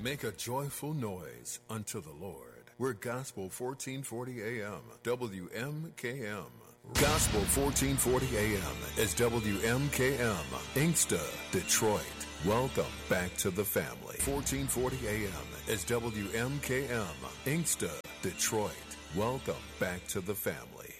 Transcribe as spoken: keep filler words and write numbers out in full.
Make a joyful noise unto the Lord. We're Gospel fourteen forty A M, W M K M. Gospel fourteen forty A M is W M K M, Inkster, Detroit. Welcome back to the family. fourteen forty A M is W M K M, Inkster, Detroit. Welcome back to the family.